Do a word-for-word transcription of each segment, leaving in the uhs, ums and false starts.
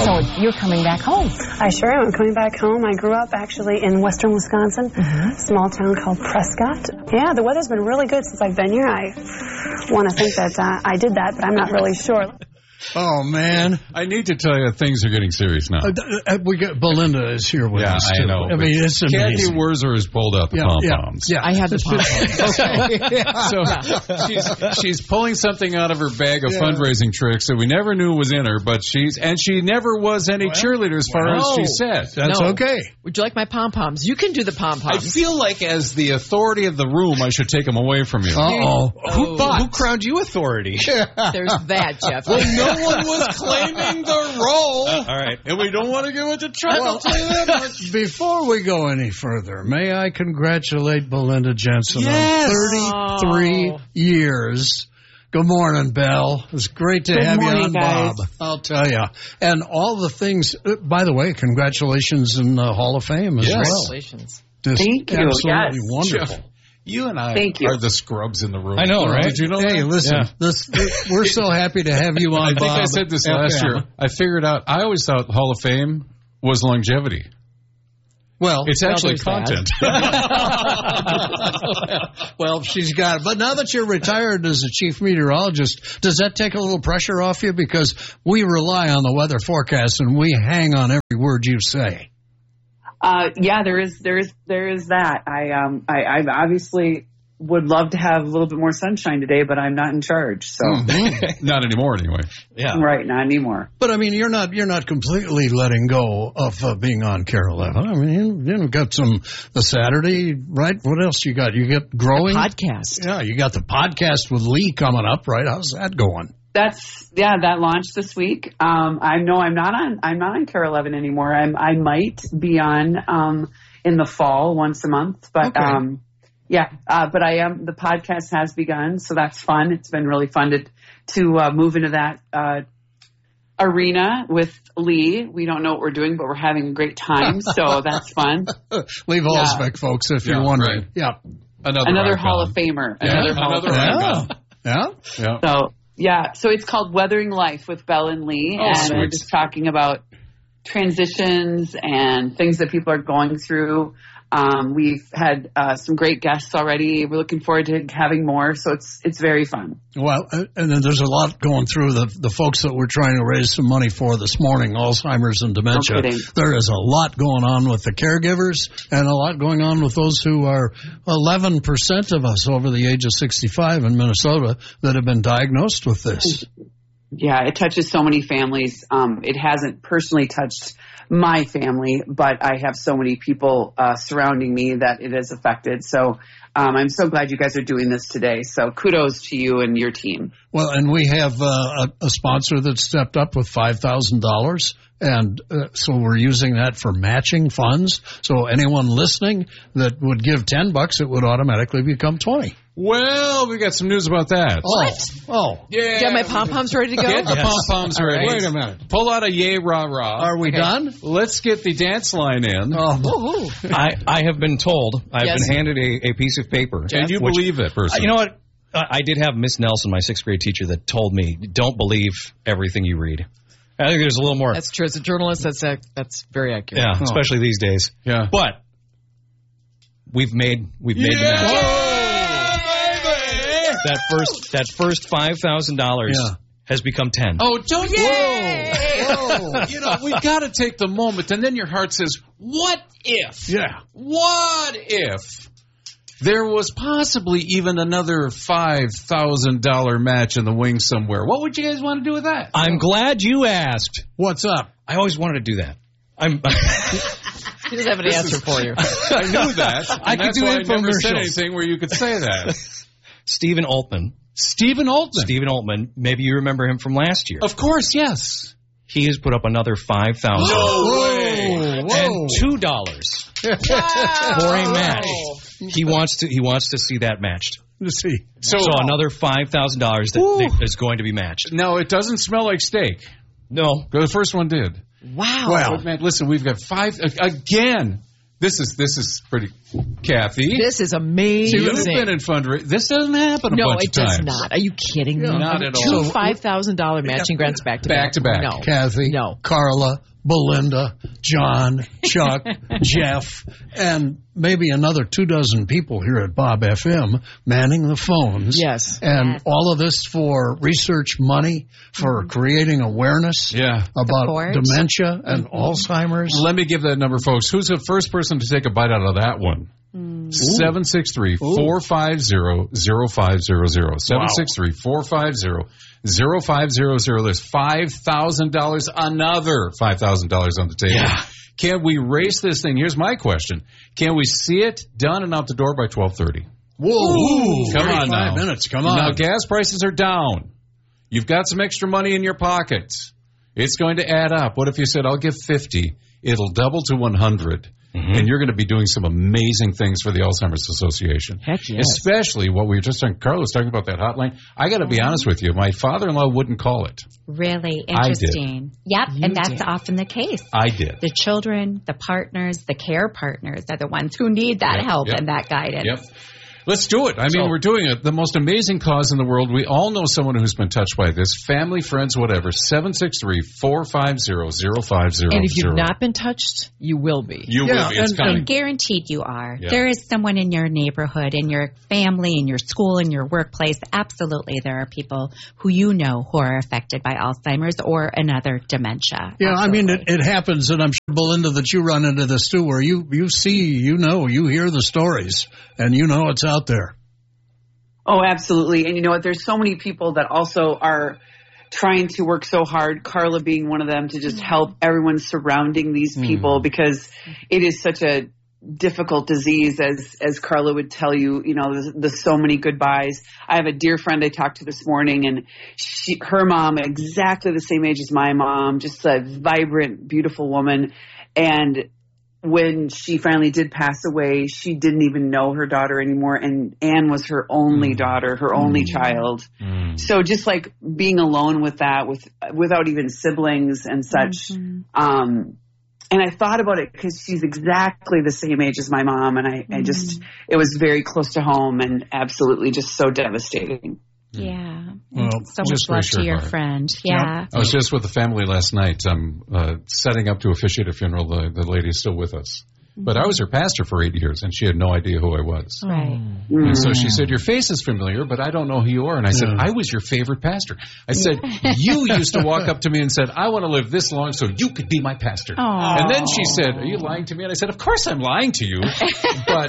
So you're coming back home. I sure am. I'm coming back home. I grew up actually in western Wisconsin, mm-hmm. a small town called Prescott. Yeah, the weather's been really good since I've been here. I want to think that uh, I did that, but I'm not really sure. Oh, man. I need to tell you, things are getting serious now. Uh, uh, we got Belinda is here with yeah, us, too. I know. I mean, it's amazing. Kathy Wurzer has pulled out the yeah, pom-poms. Yeah, yeah. I had the pom-poms. Okay. So yeah. she's, she's pulling something out of her bag of yeah. fundraising tricks that we never knew was in her, but she's, and she never was any well, cheerleader as far well, as she said. That's no. okay. Would you like my pom-poms? You can do the pom-poms. I feel like as the authority of the room, I should take them away from you. Uh-oh. Oh. Who, who crowned you authority? There's that, Jeff. Well, no one was claiming the role. Uh, all right. And we don't want to give it to Trump. Well, before we go any further, may I congratulate Belinda Jensen yes. on thirty-three oh. years. Good morning, Belle. It's great to Good have morning, you on, guys. Bob. I'll tell you. And all the things, uh, by the way, congratulations in the Hall of Fame as yes. well. Congratulations. Just Thank you. absolutely Yes. wonderful. Jeff, you and I Thank you. are the scrubs in the room. I know, right? Did you know Hey, that? listen, Yeah. this, we're so happy to have you on, I think Bob. I said this F M. last year. I figured out, I always thought Hall of Fame was longevity. Well, it's actually well, content. Well, she's got it. But now that you're retired as a chief meteorologist, does that take a little pressure off you? Because we rely on the weather forecast and we hang on every word you say. Uh, yeah, there is, there is, there is that. I, um, I, I obviously would love to have a little bit more sunshine today, but I'm not in charge. So Mm-hmm. Not anymore, anyway. Yeah. Right, not anymore. But I mean, you're not you're not completely letting go of uh, being on K R eleven. I mean, you, you know, got some the Saturday, right? What else you got? You got growing the podcast. Yeah, you got the podcast with Lee coming up, right? How's that going? That's yeah, that launched this week. Um, I know I'm not on I'm not on K R eleven anymore. I'm I might be on um, in the fall once a month, but okay. um, yeah, uh, but I am. The podcast has begun, so that's fun. It's been really fun to to uh, move into that uh, arena with Lee. We don't know what we're doing, but we're having a great time, so that's fun. Lee Volsbeck, yeah. folks, if you're yeah, wondering. Right. Yeah, another another icon. Hall of Famer. Yeah. Another Hall another of Famer. Yeah. yeah, yeah. So yeah, so it's called Weathering Life with Belle and Lee, oh, and sweet. we're just talking about transitions and things that people are going through. Um, we've had uh, some great guests already. We're looking forward to having more, so it's it's very fun. Well, and then there's a lot going through the the folks that we're trying to raise some money for this morning, Alzheimer's and dementia. No there is a lot going on with the caregivers and a lot going on with those who are eleven percent of us over the age of sixty-five in Minnesota that have been diagnosed with this. Yeah, it touches so many families. Um, it hasn't personally touched my family, but I have so many people uh, surrounding me that it has affected. So um, I'm so glad you guys are doing this today. So kudos to you and your team. Well, and we have uh, a, a sponsor that stepped up with five thousand dollars. And uh, so we're using that for matching funds. So anyone listening that would give ten bucks, it would automatically become twenty. Well, we got some news about that. What? Oh. Yeah. Got my pom-poms ready to go? Get the yes. pom-poms ready. Wait a minute. Pull out a yay, rah-rah. Are we okay. done? Let's get the dance line in. Oh. I, I have been told, I've yes. been handed a, a piece of paper. And you which, believe it, person. Uh, you know what? I, I did have Miss Nelson, my sixth grade teacher, that told me, don't believe everything you read. I think there's a little more. That's true. As a journalist, that's uh, that's very accurate. Yeah, oh. especially these days. Yeah. But we've made we've made yeah! the match. That first that first five thousand yeah. dollars has become ten. Oh, don't Yay! Whoa! Whoa! You know, we've got to take the moment, and then your heart says, "What if? Yeah. What if there was possibly even another five thousand dollar match in the wings somewhere? What would you guys want to do with that?" I'm glad you asked. What's up? I always wanted to do that. I'm. He doesn't have an answer for you. I knew that. And I could that's do why I never said infomercials. anything where you could say that. Stephen Altman. Stephen Altman. Stephen Altman. Maybe you remember him from last year. Of course, yes. He has put up another five thousand No way. and two dollars Wow. for a match. He wants to. He wants to see that matched. Let's see. So, so another five thousand dollars that, that is going to be matched. No, it doesn't smell like steak. No, The first one did. Wow. Well, But man, listen, we've got five again. This is this is pretty, Kathy. This is See, amazing. you've been in fundraising. This doesn't happen a no, bunch it of does times. not. Are you kidding me? Not at Two all. five thousand dollar matching grants back to Back to back. No, Kathy, no. Carla, Belinda, John, Chuck, Jeff, and maybe another two dozen people here at Bob F M manning the phones. Yes. And Yes. all of this for research money, for creating awareness Yeah. about Support. dementia and Alzheimer's. Let me give that number, folks. Who's the first person to take a bite out of that one? seven six three, four five zero, zero five zero zero. seven six three, four five zero, zero five zero zero. There's five thousand dollars, another five thousand dollars on the table. Yeah. Can we race this thing? Here's my question. Can we see it done and out the door by twelve thirty? Whoa! Come on now. Five minutes. Come on. Now, gas prices are down. You've got some extra money in your pockets. It's going to add up. What if you said, I'll give fifty, it'll double to one hundred, Mm-hmm. and you're going to be doing some amazing things for the Alzheimer's Association. Heck yes. Especially what we were just on, Carla was talking about that hotline. I got to be honest with you, my father-in-law wouldn't call it. Really I did. interesting. Yep, You and that's did. often the case. I did. The children, the partners, the care partners are the ones who need that Yep, help yep. and that guidance. Yep. Let's do it. I mean, So- we're doing it. The most amazing cause in the world. We all know someone who's been touched by this. Family, friends, whatever. seven six three, four five zero, zero five zero zero. And if you've not been touched, you will be. You Yeah, will be. It's and- coming. And guaranteed you are. Yeah. There is someone in your neighborhood, in your family, in your school, in your workplace. Absolutely, there are people who you know who are affected by Alzheimer's or another dementia. Yeah, I mean, it, Absolutely. it happens, and I'm sure, Belinda, that you run into this too, where you, you see, you know, you hear the stories, and you know it's out there. Oh, absolutely. And you know what? There's so many people that also are trying to work so hard, Carla being one of them, to just help everyone surrounding these people because it is such a difficult disease, as as Carla would tell you. You know, there's, there's so many goodbyes. I have a dear friend I talked to this morning, and she, her mom, exactly the same age as my mom, just a vibrant, beautiful woman. And when she finally did pass away, she didn't even know her daughter anymore, and Anne was her only Mm. daughter, her only child. Mm. So just like being alone with that, with without even siblings and such. Um, and I thought about it because she's exactly the same age as my mom, and I, I just it was very close to home and absolutely just so devastating. Yeah. Well, so just much love brace to your your heart. friend. Yeah. I was just with the family last night. I'm uh, setting up to officiate a funeral. The, the lady is still with us. But I was her pastor for eight years, and she had no idea who I was. Right. Mm. And so she said, your face is familiar, but I don't know who you are. And I said, I was your favorite pastor. I said, you used to walk up to me and said, I want to live this long so you could be my pastor. Aw. And then she said, are you lying to me? And I said, of course I'm lying to you. But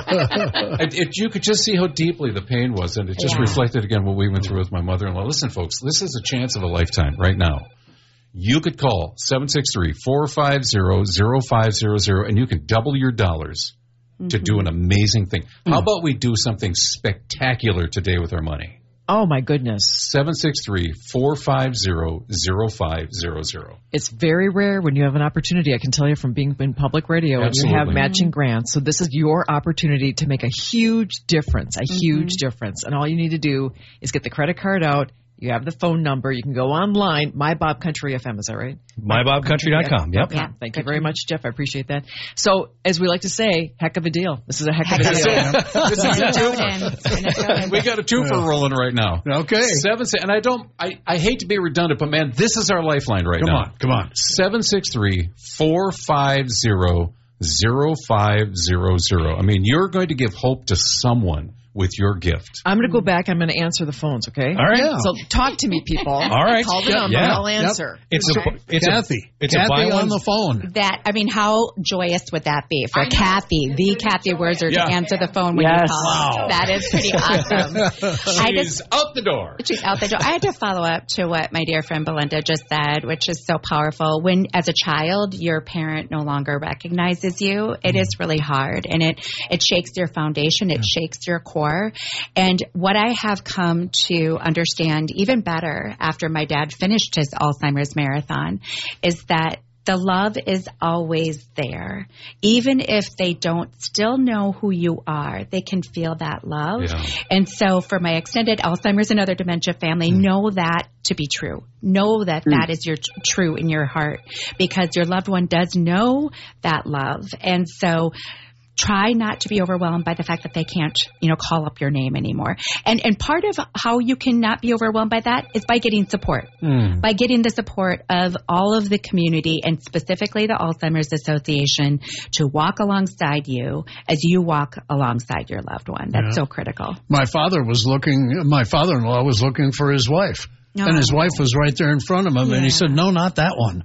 it, it, you could just see how deeply the pain was. And it just Yeah. reflected again what we went through with my mother-in-law. Listen, folks, this is a chance of a lifetime right now. You could call seven six three, four five zero, zero five zero zero, and you can double your dollars to do an amazing thing. How about we do something spectacular today with our money? Oh, my goodness. seven six three, four five zero, zero five zero zero. It's very rare when you have an opportunity. I can tell you from being in public radio, and you have Absolutely. matching grants. So this is your opportunity to make a huge difference, a huge difference. And all you need to do is get the credit card out. You have the phone number. You can go online. My Bob Country F M, is that right? my bob country dot com. Yep. Yeah. Thank you very much, Jeff. I appreciate that. So, as we like to say, heck of a deal. This is a heck, Heck of a of a deal. deal. This is a Turn it twofer. in. Turn it in. We got a twofer rolling right now. Okay. Seven, and I don't, I, I hate to be redundant, but man, this is our lifeline right Come now. on, come on. seven six three, four five zero, zero five zero zero. I mean, you're going to give hope to someone with your gift. I'm going to go back. I'm going to answer the phones, okay? All right. Yeah. So, talk to me, people. All right. Call the Yep. number. Yeah. I'll answer. It's a, it's Kathy. a, it's Kathy a buy on one. the phone. That I mean, how joyous would that be for Kathy, the Kathy Wurzer, Yeah. to answer the phone when Yes. you call? Wow. That is pretty awesome. I She's just out the door. she's out the door. I had to follow up to what my dear friend Belinda just said, which is so powerful. When, as a child, your parent no longer recognizes you, it is really hard, and it it shakes your foundation, it shakes your core. And what I have come to understand even better after my dad finished his Alzheimer's marathon is that the love is always there. Even if they don't still know who you are, they can feel that love. Yeah. And so for my extended Alzheimer's and other dementia family, mm. know that to be true. Know that mm. that is your t- true in your heart, because your loved one does know that love. And so try not to be overwhelmed by the fact that they can't, you know, call up your name anymore. And and part of how you cannot be overwhelmed by that is by getting support. Mm. By getting the support of all of the community, and specifically the Alzheimer's Association, to walk alongside you as you walk alongside your loved one. That's yeah. so critical. My father was looking, my father-in-law was looking for his wife. Oh. And his wife was right there in front of him. Yeah. And he said, no, not that one.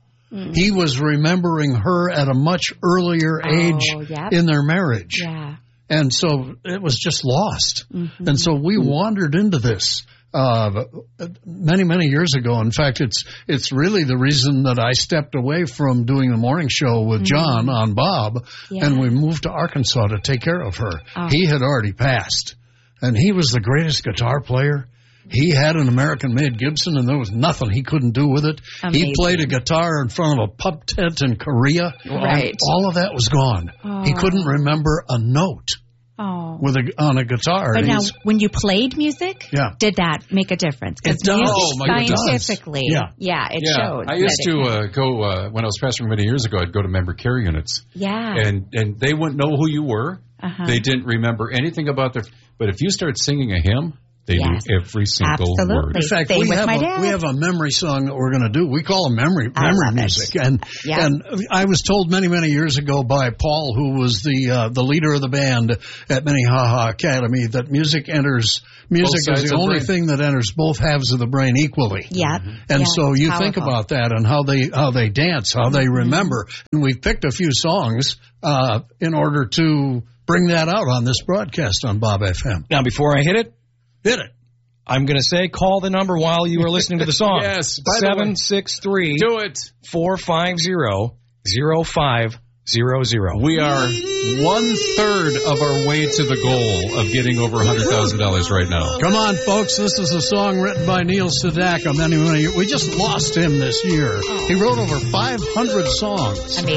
He was remembering her at a much earlier age oh, yep. in their marriage. Yeah. And so it was just lost. Mm-hmm. And so we wandered into this uh, many, many years ago. In fact, it's it's really the reason that I stepped away from doing the morning show with mm-hmm. John on Bob, yeah. and we moved to Arkansas to take care of her. Oh. He had already passed, and he was the greatest guitar player. He had an American-made Gibson, and there was nothing he couldn't do with it. Amazing. He played a guitar in front of a pub tent in Korea. Right. All of that was gone. Oh. He couldn't remember a note oh. with a, on a guitar. But now, when you played music, yeah. did that make a difference? It does. Music, oh, my scientifically, God, it does. yeah, it yeah. shows. I used to uh, go, uh, when I was pastoring many years ago, I'd go to member care units. Yeah. And, and they wouldn't know who you were. Uh-huh. They didn't remember anything about their... But if you start singing a hymn, they yes. knew every single Absolutely. word. In fact, we have, a, we have a memory song that we're going to do. We call them memory memory music. It. And yeah. and I was told many, many years ago by Paul, who was the uh, the leader of the band at Minnehaha Academy, that music enters music is the only brain. thing that enters both halves of the brain equally. Yeah. Mm-hmm. And yeah, so you powerful. think about that and how they how they dance, how they remember. And we've picked a few songs uh, in order to bring that out on this broadcast on Bob F M. Now, before I hit it, Hit it. I'm going to say call the number while you are listening to the song. Yes. seven six three Do it. four five zero zero five zero zero. We are one third of our way to the goal of getting over one hundred thousand dollars right now. Come on, folks. This is a song written by Neil Sedaka. Many, many, we just lost him this year. He wrote over five hundred songs. Amazing.